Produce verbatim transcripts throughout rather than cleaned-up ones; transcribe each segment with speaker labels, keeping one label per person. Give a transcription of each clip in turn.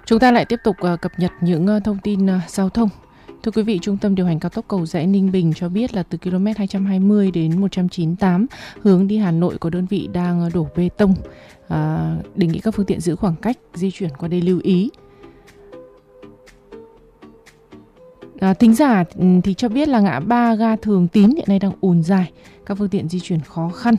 Speaker 1: Chúng ta lại tiếp tục uh, cập nhật những uh, thông tin uh, giao thông. Thưa quý vị, Trung tâm điều hành cao tốc Cầu Giẽ Ninh Bình cho biết là từ km hai trăm hai mươi đến một trăm chín mươi tám hướng đi Hà Nội có đơn vị đang uh, đổ bê tông. Uh, đề nghị các phương tiện giữ khoảng cách di chuyển qua đây lưu ý. À, thính giả thì cho biết là ngã ba ga Thường Tín hiện nay đang ùn dài, các phương tiện di chuyển khó khăn.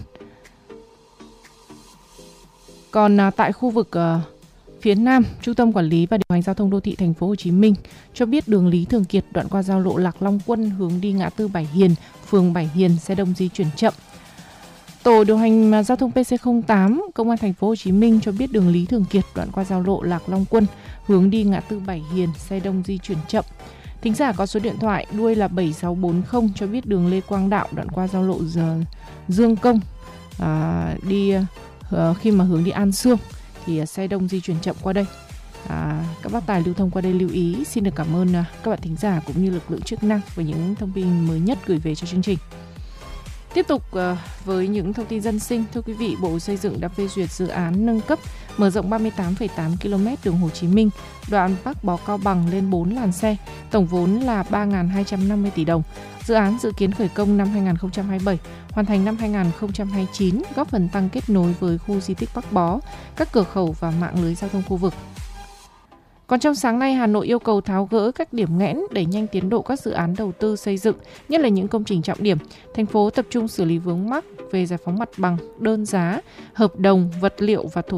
Speaker 1: Còn à, tại khu vực à, phía Nam, Trung tâm Quản lý và Điều hành Giao thông Đô thị Thành phố Hồ Chí Minh cho biết đường Lý Thường Kiệt đoạn qua giao lộ Lạc Long Quân hướng đi ngã tư Bảy Hiền, phường Bảy Hiền xe đông di chuyển chậm. Tổ điều hành giao thông pê xê không tám, Công an Thành phố Hồ Chí Minh cho biết đường Lý Thường Kiệt đoạn qua giao lộ Lạc Long Quân hướng đi ngã tư Bảy Hiền xe đông di chuyển chậm. Thính giả có số điện thoại đuôi là bảy sáu bốn không cho biết đường Lê Quang Đạo đoạn qua giao lộ Dương Công à, đi uh, khi mà hướng đi An Sương thì xe đông di chuyển chậm qua đây. À, các bác tài lưu thông qua đây lưu ý. Xin được cảm ơn uh, các bạn thính giả cũng như lực lượng chức năng với những thông tin mới nhất gửi về cho chương trình. Tiếp tục uh, với những thông tin dân sinh. Thưa quý vị, Bộ Xây dựng đã phê duyệt dự án nâng cấp mở rộng ba mươi tám phẩy tám ki lô mét đường Hồ Chí Minh, đoạn Bắc Bó Cao Bằng lên bốn làn xe, tổng vốn là ba nghìn hai trăm năm mươi tỷ đồng. Dự án dự kiến khởi công năm hai nghìn không trăm hai mươi bảy, hoàn thành năm hai nghìn không trăm hai mươi chín, góp phần tăng kết nối với khu di tích Bắc Bó, các cửa khẩu và mạng lưới giao thông khu vực. Còn trong sáng nay, Hà Nội yêu cầu tháo gỡ các điểm nghẽn, đẩy nhanh tiến độ các dự án đầu tư xây dựng, nhất là những công trình trọng điểm. Thành phố tập trung xử lý vướng mắc về giải phóng mặt bằng, đơn giá, hợp đồng, vật liệu và thủ